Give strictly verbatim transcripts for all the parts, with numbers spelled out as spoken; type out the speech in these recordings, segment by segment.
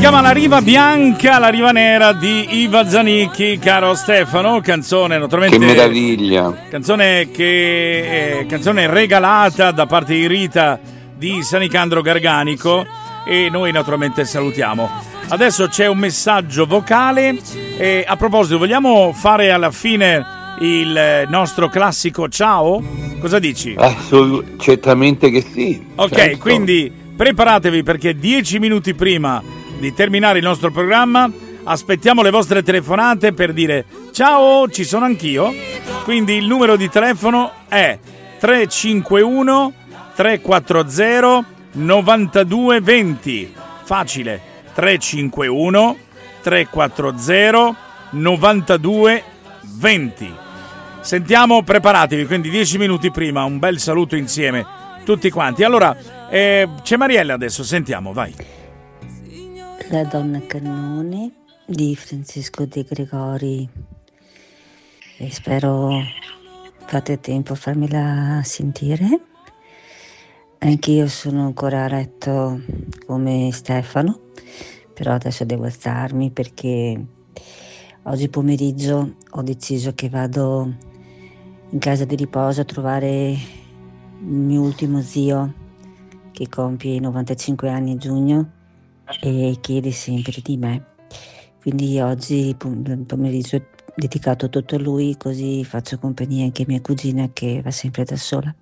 chiama La riva bianca, la riva nera di Iva Zanicchi, caro Stefano, canzone naturalmente che meraviglia, canzone che eh, canzone regalata da parte di Rita di San Nicandro Garganico, e noi naturalmente salutiamo. Adesso c'è un messaggio vocale e a proposito, vogliamo fare alla fine il nostro classico ciao? Cosa dici? Assolut- certamente che sì. Ok, certo. Quindi preparatevi, perché dieci minuti prima di terminare il nostro programma aspettiamo le vostre telefonate per dire ciao, ci sono anch'io. Quindi il numero di telefono è tre cinque uno tre quattro zero nove due due zero. Facile, tre cinque uno tre quattro zero nove due due zero. Sentiamo, preparatevi, quindi dieci minuti prima un bel saluto insieme tutti quanti. Allora, eh, c'è Mariella adesso, sentiamo, vai. La donna cannone di Francesco De Gregori, e spero fate tempo a farmela sentire. Anch'io sono ancora a letto come Stefano, però adesso devo alzarmi perché oggi pomeriggio ho deciso che vado in casa di riposo a trovare il mio ultimo zio che compie novantacinque anni a giugno e chiede sempre di me, quindi oggi il pomeriggio è dedicato tutto a lui, così faccio compagnia anche a mia cugina che va sempre da sola.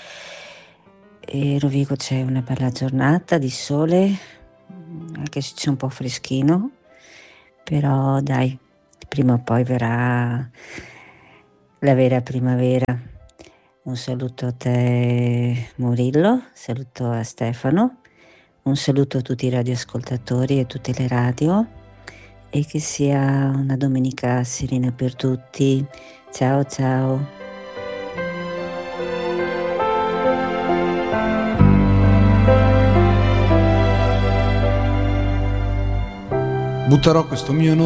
E Rovigo c'è una bella giornata di sole, anche se c'è un po' freschino, però dai, prima o poi verrà la vera primavera. Un saluto a te Murillo, saluto a Stefano, un saluto a tutti i radioascoltatori e a tutte le radio, e che sia una domenica serena per tutti. Ciao ciao. Butterò questo mio nome